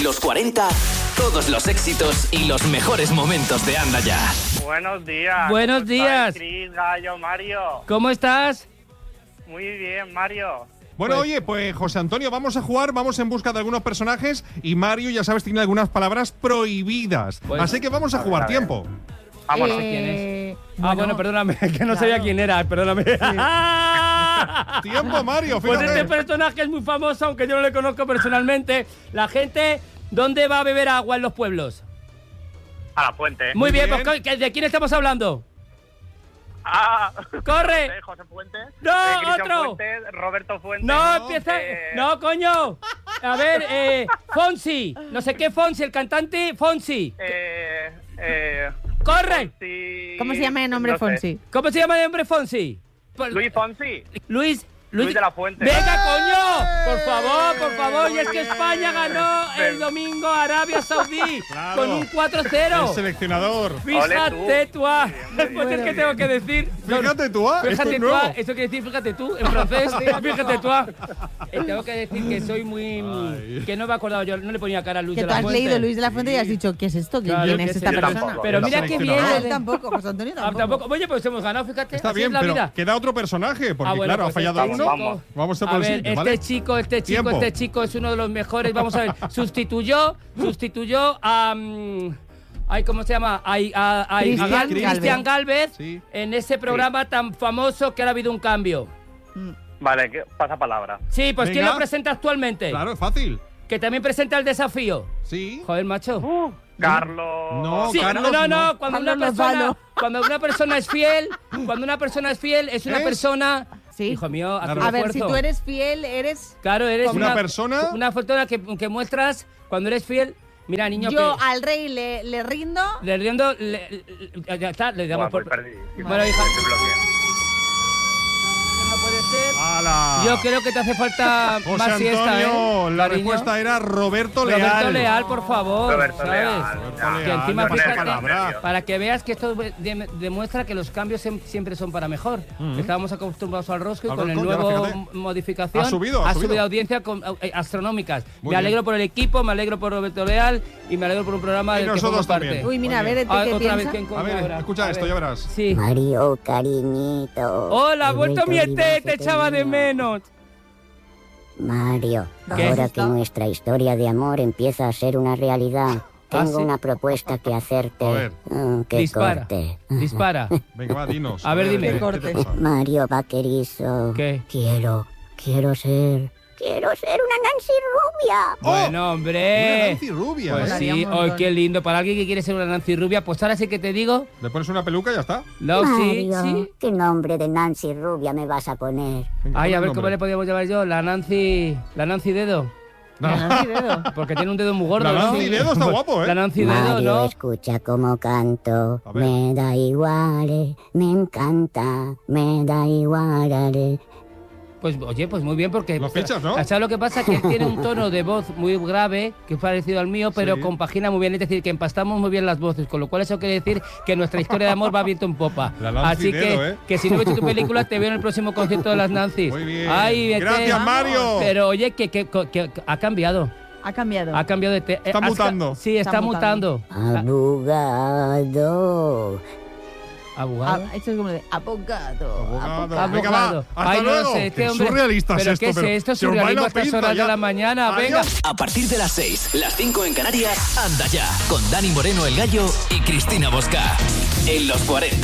Los 40, todos los éxitos y los mejores momentos de Anda Ya. Buenos días. Buenos días. Cris, Gallo, Mario. ¿Cómo estás? Muy bien, Mario. Bueno, oye, pues José Antonio, vamos a jugar, vamos en busca de algunos personajes y Mario, ya sabes, tiene algunas palabras prohibidas. Pues, así que vamos a jugar, tiempo. Vámonos. ¿Quién es? Bueno, Perdóname, que no sabía quién era, perdóname. Tiempo, Mario, Pues fíjate. este personaje es muy famoso, aunque yo no le conozco personalmente. La gente, ¿dónde va a beber agua en los pueblos? A la fuente. Muy bien, bien. pues ¿de quién estamos hablando? No ¡Corre! sé, José Fuentes. ¡No, Cristian otro! Fuentes, Roberto Fuentes. No, empieza... No, coño. A ver, Fonsi. No sé qué Fonsi, el cantante Fonsi. ¡Corre! Fonsi. ¿Cómo se llama el nombre No sé. Fonsi? ¿Cómo se llama el hombre Fonsi? Luis Fonsi. Luis de la Fuente. ¡Venga, coño! Por favor. Y es que España ganó el domingo a Arabia Saudí Claro. con un El 4-0. seleccionador. Fíjate tú. Pues es que tengo que decir. Fíjate tú, esto Fíjate es tú, nuevo. eso quiere decir fíjate tú, en francés. Fíjate tú. Tengo que decir que soy muy. Que no me he acordado yo, no le ponía cara a Luis Que de tú la has Fuente. leído Luis de la Fuente y has dicho, ¿qué es esto? Claro, ¿Quién que es sí, esta yo persona? tampoco. Pero La mira qué bien. seleccionadora. Él tampoco, José Antonio Ah, tampoco. tampoco. Oye, pues hemos ganado, fíjate. Está así bien, es la pero vida. queda otro personaje, porque Bueno, claro, pues ha fallado este uno. chico- Vamos a por A el ver, siguiente, este ¿vale? chico es uno de los mejores. Vamos a ver, sustituyó a... ay, ¿cómo se llama? A Cristian Gálvez Sí. en ese programa tan famoso que ahora ha habido un cambio. Vale, pasa palabra. Sí, pues ¿quién Venga. lo presenta actualmente? Claro, es fácil. Que también presenta el desafío. Sí. Joder, macho. Carlos. No, Sí, Carlos, no, cuando Carlos una persona es fiel, es una ¿Es? persona... Sí. Hijo mío, haz un A ver, si esfuerzo. tú eres fiel, eres... Claro, eres ¿Una persona? Una persona que muestras cuando eres fiel. Mira, niño, Yo que al rey le rindo. le riendo, ya está, le damos Buah, por... pues perdí. Bueno, hija, Te bloqueo. no puede ser. ¡Hala! Yo creo que te hace falta José más siesta, Antonio, ¿eh? la cariño? respuesta era Roberto Leal. Roberto Leal, por favor, Roberto ¿sabes? Leal. Roberto Que Leal, encima, me pone fíjate, palabra. para que veas que esto demuestra que los cambios siempre son para mejor. Estábamos acostumbrados al rosco y Al con el rosco, ya, nuevo fíjate. modificación Ha subido audiencia astronómicas. Muy Me alegro bien. por el equipo, me alegro por Roberto Leal y me alegro por un programa Y del que formo nosotros parte. también. Uy, mira, a Muy ver, bien. ¿qué Otra vez, piensa? ¿quién A coño ver, ahora? escucha A esto, ver. ya verás. Sí. Mario, cariñito. Hola, ha He vuelto mi a olvidar Ete, te que echaba de tenía. menos. Mario, ¿Qué? ahora que nuestra historia de amor empieza a ser una realidad, tengo ¿sí? una propuesta que hacerte. A ver. Que Dispara. corte. Dispara. Venga, va, dinos. A ver, dime. ¿qué te Corte. pasa? Mario vaquerizo. ¿Qué? Quiero ser una Nancy rubia. Bueno, Una hombre. Nancy rubia, Pues ¿eh? Molaría sí, un montón. qué lindo. Para alguien que quiere ser una Nancy rubia, pues ahora sí que te digo. Le pones una peluca y ya está. No, sí, Mario, sí. ¿qué nombre de Nancy rubia me vas a poner? Venga, Ay, pon a el ver cómo nombre. le podíamos llamar yo. La Nancy Dedo. No. Nancy Dedo. Porque tiene un dedo muy gordo. La ¿no? Nancy Dedo está guapo, ¿eh? La Nancy Dedo, Mario, ¿no? escucha cómo canto. A ver. Me da igual, me encanta, me da igual. Pues oye, pues muy bien, porque... Lo fichas, ¿no? ¿Sabes lo que pasa? Que él tiene un tono de voz muy grave, que es parecido al mío, pero Sí. compagina muy bien. Es decir, que empastamos muy bien las voces, con lo cual eso quiere decir que nuestra historia de amor va viento en popa. La Nancy Así Dedo, ¿eh? que si no he visto tu película, te veo en el próximo concierto de las Nancy's. Muy bien. Ay, Gracias, Mario. Pero oye, que ha cambiado. Ha cambiado. Ha cambiado de... Está mutando. Sí, está Está mutando. Abogado. ¿Abogado? Esto es como de abogado. Abogado. Venga, va. Hasta Ay, luego. no sé, este Qué hombre... surrealista es ¿Pero esto, qué es pero esto? se os va Surrealismo la a estas pinza horas ya. de la mañana. Adiós. Venga. A partir de las 6, las 5 en Canarias, Anda Ya, con Dani Moreno el Gallo y Cristina Bosca. En los 40.